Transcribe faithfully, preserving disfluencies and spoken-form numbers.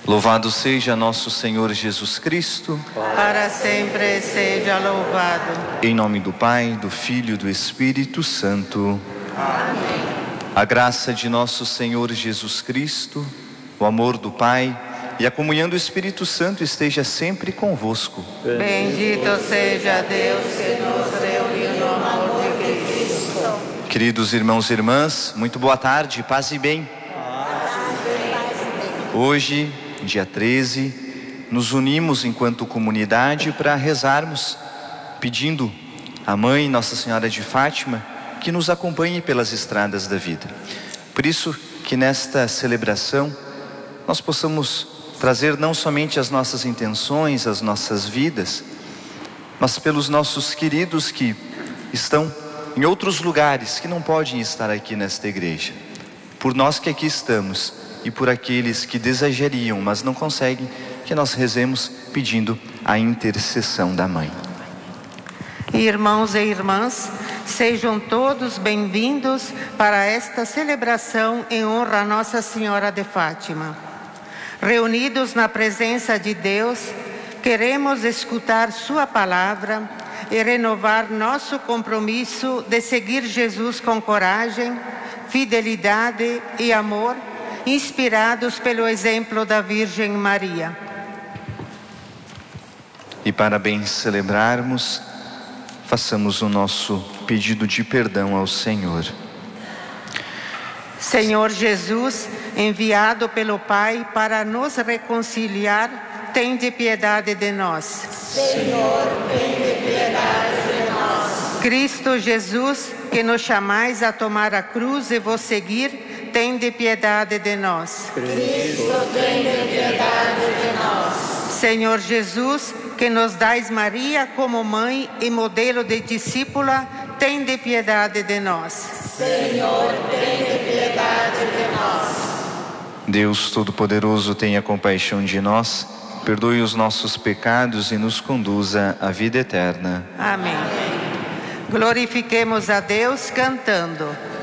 Louvado seja nosso Senhor Jesus Cristo. Para sempre seja louvado. Em nome do Pai, do Filho e do Espírito Santo. Amém. A graça de nosso Senhor Jesus Cristo, o amor do Pai e a comunhão do Espírito Santo esteja sempre convosco. Bendito seja Deus que nos reuniu no amor de Cristo. Queridos irmãos e irmãs, muito boa tarde, paz e bem. Hoje, dia treze, nos unimos enquanto comunidade para rezarmos, pedindo à Mãe Nossa Senhora de Fátima que nos acompanhe pelas estradas da vida. Por isso que nesta celebração nós possamos trazer não somente as nossas intenções, as nossas vidas, mas pelos nossos queridos que estão em outros lugares, que não podem estar aqui nesta igreja. Por nós que aqui estamos e por aqueles que desejariam, mas não conseguem, que nós rezemos pedindo a intercessão da Mãe. Irmãos e irmãs, sejam todos bem-vindos para esta celebração em honra a Nossa Senhora de Fátima. Reunidos na presença de Deus, queremos escutar Sua palavra e renovar nosso compromisso de seguir Jesus com coragem, fidelidade e amor, inspirados pelo exemplo da Virgem Maria. E para bem celebrarmos, façamos o nosso pedido de perdão ao Senhor. Senhor Jesus, enviado pelo Pai para nos reconciliar, tende piedade de nós. Senhor, tende piedade de nós. Cristo Jesus, que nos chamais a tomar a cruz e vos seguir, tende piedade de nós. Cristo, tende piedade de nós. Senhor Jesus, que nos dais Maria como mãe e modelo de discípula, tende piedade de nós. Senhor, tende piedade de nós. Deus Todo-Poderoso, tenha compaixão de nós, perdoe os nossos pecados e nos conduza à vida eterna. Amém. Glorifiquemos a Deus cantando.